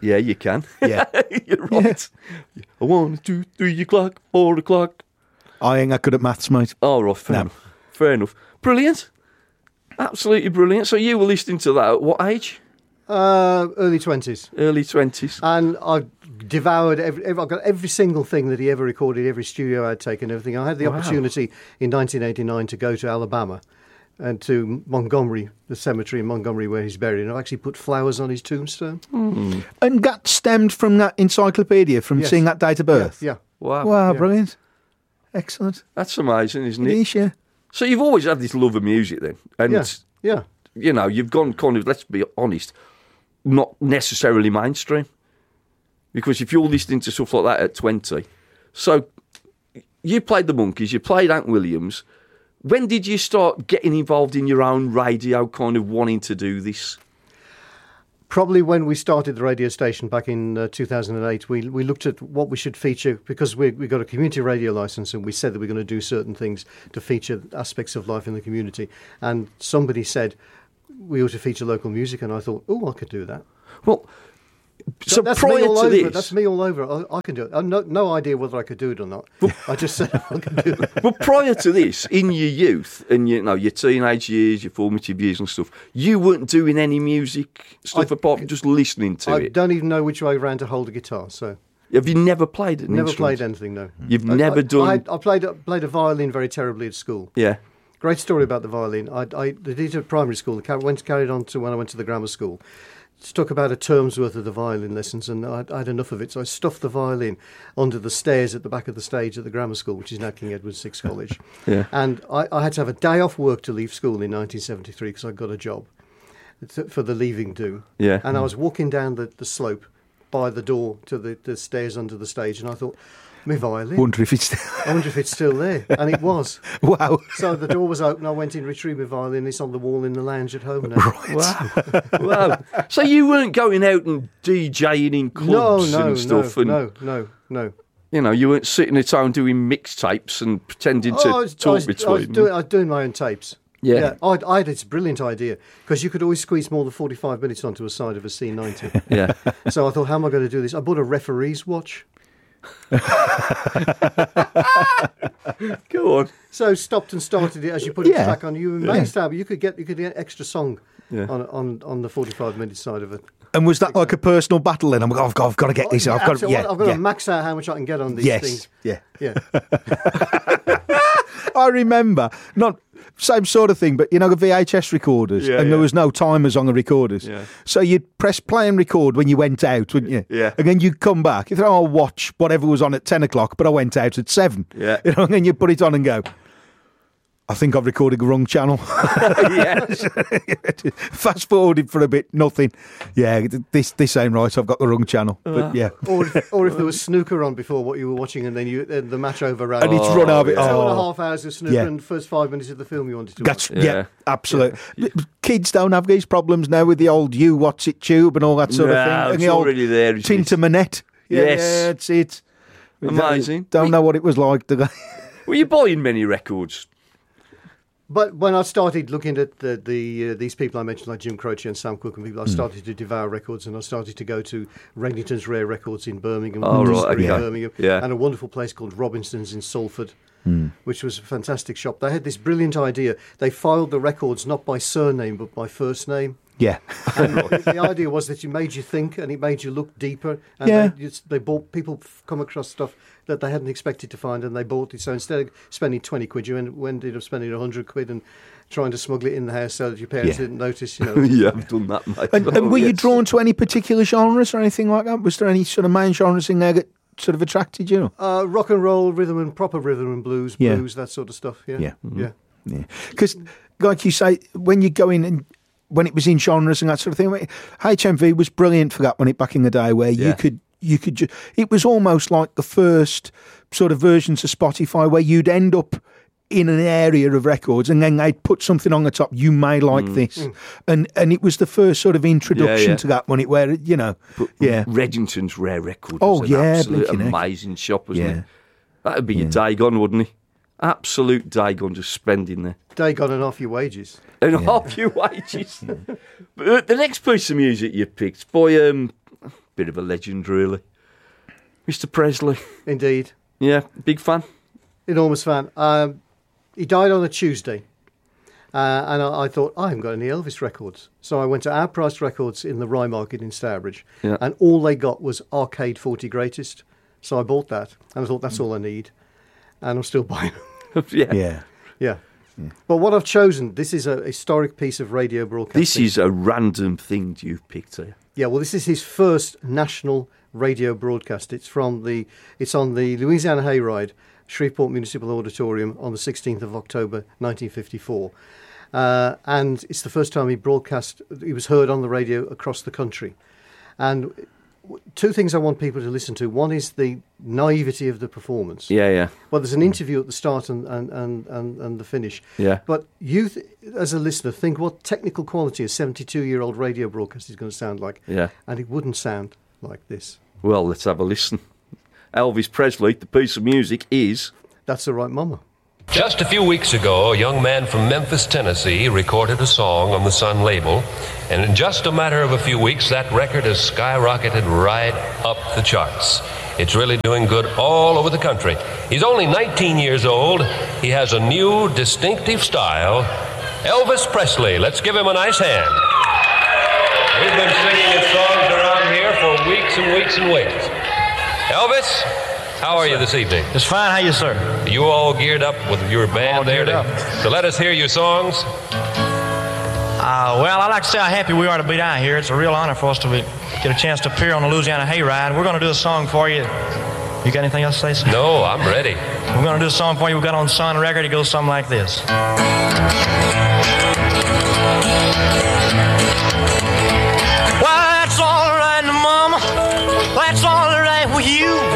Yeah, you can. Yeah. You're right. 1, 2, 3 o'clock, 4 o'clock. I ain't that good at maths, mate. Oh, right, fair enough. Fair enough. Brilliant. Absolutely brilliant. So you were listening to that at what age? Early 20s. Early 20s. And I devoured I've got every single thing that he ever recorded, every studio I'd taken, everything. I had the opportunity in 1989 to go to Alabama and to Montgomery, the cemetery in Montgomery where he's buried, and I've actually put flowers on his tombstone. And that stemmed from that encyclopedia, from seeing that date of birth? Yeah. Wow. Wow, brilliant. Excellent. That's amazing, isn't It it? is, yeah. So you've always had this love of music then? And, Yeah. you know, you've gone kind of, let's be honest, not necessarily mainstream. Because if you're listening to stuff like that at 20, so you played the Monkees, you played Hank Williams. When did you start getting involved in your own radio, kind of wanting to do this? Probably when we started the radio station back in 2008, we looked at what we should feature, because we got a community radio licence, and we said that we're going to do certain things to feature aspects of life in the community. And somebody said we ought to feature local music, and I thought, oh, I could do that. Well, so that's prior me all to over. this... That's me all over. I can do it. I've no idea whether I could do it or not. I just said I can do it. Well, prior to this, in your youth and your teenage years, your formative years and stuff, you weren't doing any music stuff apart from just listening to I it. don't even know which way around to hold a guitar. So Have you never played an never instrument? played anything. No, You've never done. I played a violin very terribly at school. Yeah. Great story about the violin. I did it at primary school. Carried on to when I went to the grammar school. Took about a term's worth of the violin lessons, and I had enough of it, so I stuffed the violin under the stairs at the back of the stage at the grammar school, which is now King Edward VI College. Yeah. And I had to have a day off work to leave school in 1973 because I got a job for the leaving do. Yeah. And I was walking down the slope by the door to the stairs under the stage, and I thought, my violin. I wonder if it's still there. And it was. Wow. So the door was open. I went in, retrieved my violin. It's on the wall in the lounge at home now. Right. Wow. Wow. So you weren't going out and DJing in clubs and stuff? No. You know, you weren't sitting at home doing mixtapes and pretending to talk between them? I was doing my own tapes. Yeah. I had this brilliant idea, because you could always squeeze more than 45 minutes onto a side of a C90. Yeah. So I thought, how am I going to do this? I bought a referee's watch. Go on. So stopped and started it as you put it back on. You were amazed how you could get extra song on the 45 minute side of it. And was that like a personal battle then? I've got to get this. I've got to max out how much I can get on these things. Yeah. Yeah. I remember, not same sort of thing, but the VHS recorders, and there was no timers on the recorders. Yeah. So you'd press play and record when you went out, wouldn't you? Yeah. And then you'd come back. You thought, I'll watch whatever was on at 10 o'clock, but I went out at 7. Yeah. And then you put it on and go, I think I've recorded the wrong channel. Yes. Fast forwarded for a bit, nothing. Yeah, this ain't right. I've got the wrong channel. But yeah. Or if there was snooker on before what you were watching, and then the match overran. And it's run out of it. 2.5 hours of snooker, and the first 5 minutes of the film you wanted to watch. Yeah, absolutely. Yeah. Kids don't have these problems now with the old You What's It Tube and all that sort of thing. And it's the old already there. Tinta Manette. Yes. Yeah, it's it. Amazing. Don't know what it was like. Were you buying many records? But when I started looking at these people I mentioned, like Jim Croce and Sam Cooke and people, I started to devour records, and I started to go to Regnington's Rare Records in Birmingham, Birmingham, and a wonderful place called Robinson's in Salford, which was a fantastic shop. They had this brilliant idea. They filed the records not by surname but by first name. Yeah. And the idea was that it made you think, and it made you look deeper. And they bought, people come across stuff that they hadn't expected to find, and they bought it. So instead of spending 20 quid, you ended up spending 100 quid and trying to smuggle it in the house so that your parents didn't notice. Yeah, I've done that, mate. And were you drawn to any particular genres or anything like that? Was there any sort of main genres in there that sort of attracted you? Rock and roll, proper rhythm and blues, that sort of stuff. Yeah. Because, like you say, when you go in and when it was in genres and that sort of thing, HMV was brilliant for that back in the day, where you could it was almost like the first sort of versions of Spotify, where you'd end up in an area of records and then they'd put something on the top, you may like this. And it was the first sort of introduction to that money, where, Reddington's Rare Records was an absolute amazing shop, wasn't it? That would be your day gone, wouldn't it? Absolute day gone, just spending there. Day gone and off your wages. And half your wages. But the next piece of music you picked, by bit of a legend, really. Mr. Presley. Indeed. Yeah, big fan. Enormous fan. He died on a Tuesday. And I thought, I haven't got any Elvis records. So I went to Our Price Records in the Rye Market in Stourbridge. Yeah. And all they got was Arcade 40 Greatest. So I bought that. And I thought, that's all I need. And I'm still buying them. Yeah. Well, what I've chosen, this is a historic piece of radio broadcasting. This is a random thing you've picked here. Yeah, well, this is his first national radio broadcast. It's on the Louisiana Hayride, Shreveport Municipal Auditorium on the 16th of October, 1954. And it's the first time he was heard on the radio across the country. And two things I want people to listen to. One is the naivety of the performance. Yeah. Well, there's an interview at the start and the finish. Yeah. But you, as a listener, think what technical quality a 72-year-old radio broadcast is going to sound like. Yeah. And it wouldn't sound like this. Well, let's have a listen. Elvis Presley, the piece of music is... That's the Right Mama. Just a few weeks ago, a young man from Memphis, Tennessee, recorded a song on the Sun label, and in just a matter of a few weeks, that record has skyrocketed right up the charts. It's really doing good all over the country. He's only 19 years old. He has a new, distinctive style. Elvis Presley. Let's give him a nice hand. We've been singing his songs around here for weeks and weeks and weeks. Elvis, how are you this evening? Just fine. How you, sir? Are you all geared up with your band there to let us hear your songs? Well, I'd like to say how happy we are to be down here. It's a real honor for us to get a chance to appear on the Louisiana Hayride. We're going to do a song for you. You got anything else to say, sir? No, I'm ready. We're going to do a song for you. We've got on Sun record. It goes something like this. Well, that's all right, Mama. That's all right with you.